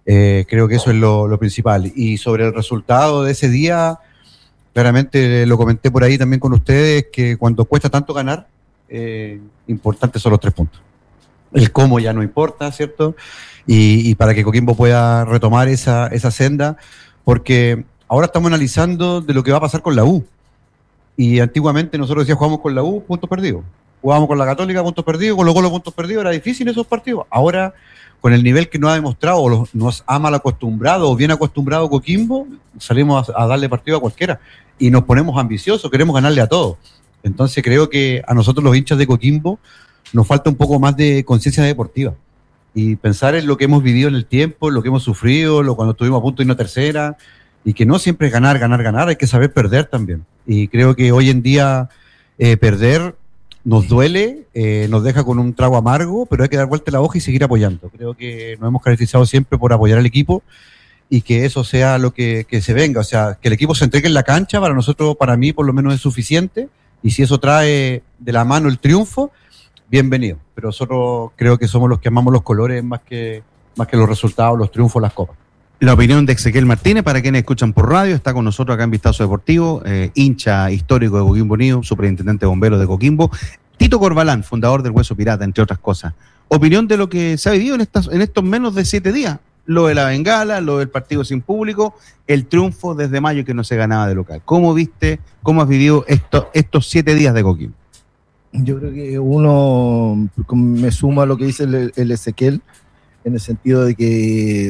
Creo que eso es lo principal. Y sobre el resultado de ese día, claramente lo comenté por ahí también con ustedes, que cuando cuesta tanto ganar, importantes son los 3 puntos. El cómo ya no importa, ¿cierto? Y para que Coquimbo pueda retomar esa senda, porque ahora estamos analizando de lo que va a pasar con la U. Y antiguamente nosotros decíamos, jugamos con la U, puntos perdidos. Jugábamos con la Católica, puntos perdidos, con los Colo, puntos perdidos. Era difícil esos partidos. Ahora, con el nivel que nos ha demostrado, o nos ha mal acostumbrado, o bien acostumbrado Coquimbo, salimos a darle partido a cualquiera. Y nos ponemos ambiciosos, queremos ganarle a todos. Entonces creo que a nosotros los hinchas de Coquimbo nos falta un poco más de conciencia deportiva. Y pensar en lo que hemos vivido en el tiempo, en lo que hemos sufrido, cuando estuvimos a punto de ir a tercera, y que no siempre es ganar, hay que saber perder también. Y creo que hoy en día perder nos duele, nos deja con un trago amargo, pero hay que dar vuelta la hoja y seguir apoyando. Creo que nos hemos caracterizado siempre por apoyar al equipo y que eso sea lo que se venga. O sea, que el equipo se entregue en la cancha, para nosotros, para mí por lo menos es suficiente, y si eso trae de la mano el triunfo, bienvenido. Pero nosotros creo que somos los que amamos los colores más que los resultados, los triunfos, las copas. La opinión de Ezequiel Martínez, para quienes escuchan por radio, está con nosotros acá en Vistazo Deportivo, hincha histórico de Coquimbo Unido, superintendente de bomberos de Coquimbo. Tito Corbalán, fundador del Hueso Pirata, entre otras cosas. Opinión de lo que se ha vivido en estos menos de 7 días. Lo de la bengala, lo del partido sin público, el triunfo desde mayo que no se ganaba de local. ¿Cómo has vivido estos 7 días de Coquimbo? Yo creo que uno me suma a lo que dice el Ezequiel, en el sentido de que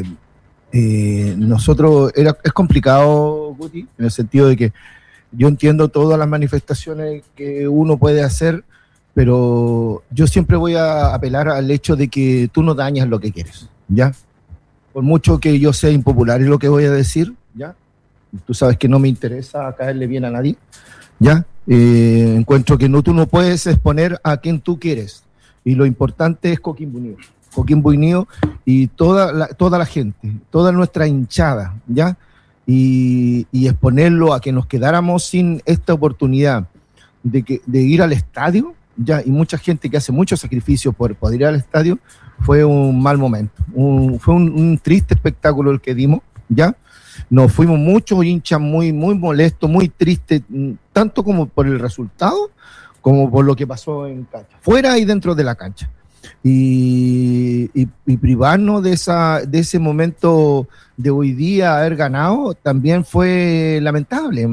nosotros, es complicado, Guti, en el sentido de que yo entiendo todas las manifestaciones que uno puede hacer, pero yo siempre voy a apelar al hecho de que tú no dañas lo que quieres, ¿ya? Por mucho que yo sea impopular en lo que voy a decir, ¿ya? Tú sabes que no me interesa caerle bien a nadie, ¿ya? Encuentro que tú no puedes exponer a quien tú quieres, y lo importante es Coquimbo Unido y toda la gente, toda nuestra hinchada, ¿ya? Y exponerlo a que nos quedáramos sin esta oportunidad de ir al estadio, ¿ya? Y mucha gente que hace mucho sacrificio por poder ir al estadio, fue un mal momento, fue un triste espectáculo el que dimos, ¿ya? Nos fuimos muchos hinchas muy molestos, muy tristes, tanto como por el resultado, como por lo que pasó en cancha, fuera y dentro de la cancha. Y privarnos de ese momento de hoy día haber ganado también fue lamentable.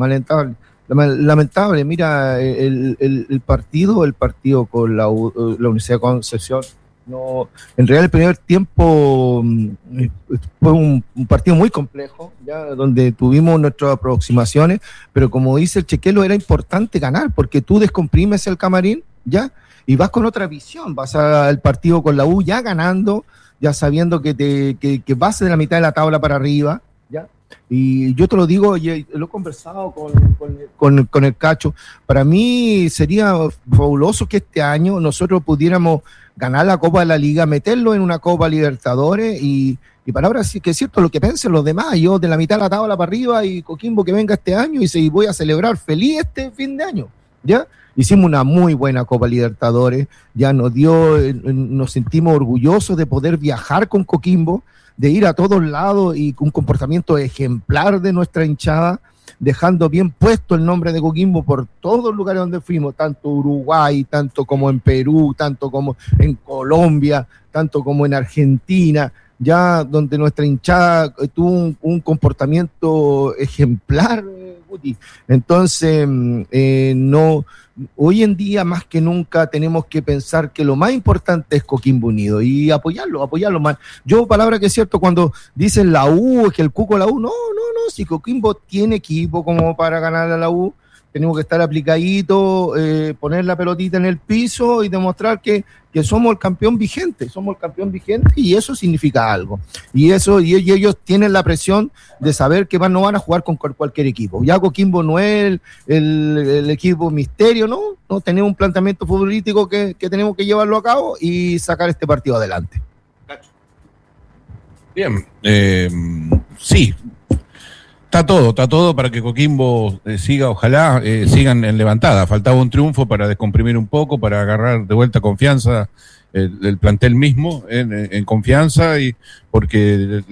Mira, el partido con la Universidad de Concepción, no, en realidad el primer tiempo fue un partido muy complejo, ya, donde tuvimos nuestras aproximaciones, pero como dice el Chequelo, era importante ganar, porque tú descomprimes el camarín, ya, y vas con otra visión, vas al partido con la U ya ganando, ya sabiendo que vas de la mitad de la tabla para arriba, ¿ya? Y yo te lo digo, y lo he conversado con el Cacho, para mí sería fabuloso que este año nosotros pudiéramos ganar la Copa de la Liga, meterlo en una Copa Libertadores, y para ahora sí que es cierto lo que piensen los demás, yo de la mitad de la tabla para arriba, y Coquimbo que venga este año, y voy a celebrar feliz este fin de año, ¿ya? Hicimos una muy buena Copa Libertadores, ya nos sentimos orgullosos de poder viajar con Coquimbo, de ir a todos lados y con un comportamiento ejemplar de nuestra hinchada, dejando bien puesto el nombre de Coquimbo por todos los lugares donde fuimos, tanto Uruguay, tanto como en Perú, tanto como en Colombia, tanto como en Argentina, ya donde nuestra hinchada tuvo un comportamiento ejemplar, Guti. Entonces, hoy en día más que nunca tenemos que pensar que lo más importante es Coquimbo Unido y apoyarlo más. Yo, palabra que es cierto, cuando dicen la U, que el cuco la U, no, si Coquimbo tiene equipo como para ganar a la U, tenemos que estar aplicaditos, poner la pelotita en el piso y demostrar que somos el campeón vigente, y eso significa algo. Y ellos tienen la presión de saber que no van a jugar con cualquier equipo. Ya Coquimbo no es el equipo misterio, no tenemos un planteamiento futbolístico que tenemos que llevarlo a cabo y sacar este partido adelante. Bien, sí. Está todo para que Coquimbo siga, ojalá sigan en levantada. Faltaba un triunfo para descomprimir un poco, para agarrar de vuelta confianza, el plantel mismo en confianza, y porque